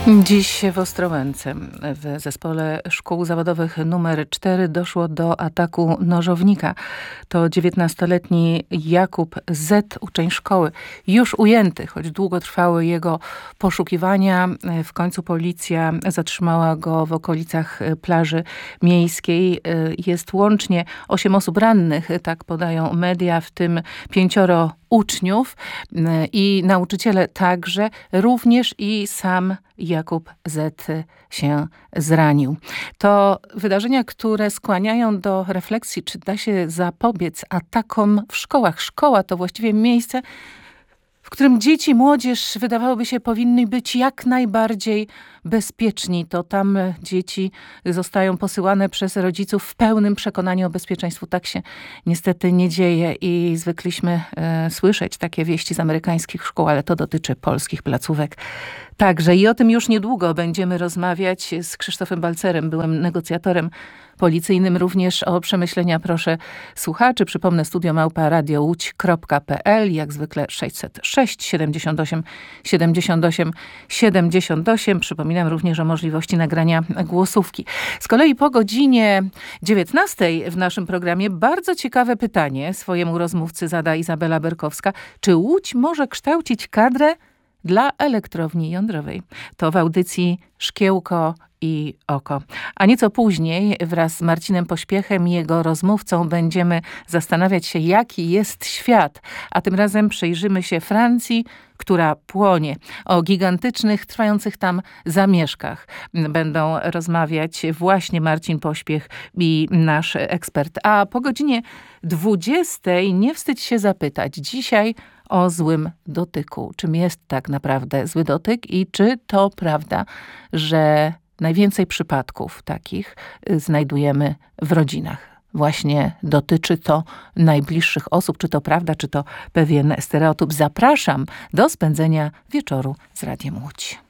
Dziś w Ostrołęce w Zespole Szkół Zawodowych nr 4 doszło do ataku nożownika. To 19-letni Jakub Z., uczeń szkoły, już ujęty, choć długo trwały jego poszukiwania. W końcu policja zatrzymała go w okolicach plaży miejskiej. Jest łącznie 8 osób rannych, tak podają media, w tym 5 uczniów i nauczyciele także, również i sam Jakub Z. się zranił. To wydarzenia, które skłaniają do refleksji, czy da się zapobiec atakom w szkołach. Szkoła to właściwie miejsce, w którym dzieci, młodzież, wydawałoby się, powinny być jak najbardziej bezpieczni. To tam dzieci zostają posyłane przez rodziców w pełnym przekonaniu o bezpieczeństwu. Tak się niestety nie dzieje i zwykliśmy słyszeć takie wieści z amerykańskich szkół, ale to dotyczy polskich placówek także. I o tym już niedługo będziemy rozmawiać z Krzysztofem Balcerem, byłym negocjatorem policyjnym. Również o przemyślenia proszę słuchaczy. Przypomnę, studio@radiołódź.pl, jak zwykle 606 78 78 78. Przypominam również o możliwości nagrania głosówki. Z kolei po godzinie 19 w naszym programie bardzo ciekawe pytanie swojemu rozmówcy zada Izabela Berkowska. Czy Łódź może kształcić kadrę dla elektrowni jądrowej? To w audycji Szkiełko i Oko. A nieco później wraz z Marcinem Pośpiechem i jego rozmówcą będziemy zastanawiać się, jaki jest świat. A tym razem przyjrzymy się Francji, która płonie. O gigantycznych, trwających tam zamieszkach będą rozmawiać właśnie Marcin Pośpiech i nasz ekspert. A po godzinie 20 nie wstydź się zapytać. Dzisiaj o złym dotyku. Czym jest tak naprawdę zły dotyk i czy to prawda, że najwięcej przypadków takich znajdujemy w rodzinach? Właśnie dotyczy to najbliższych osób. Czy to prawda, czy to pewien stereotyp? Zapraszam do spędzenia wieczoru z Radiem Łódź.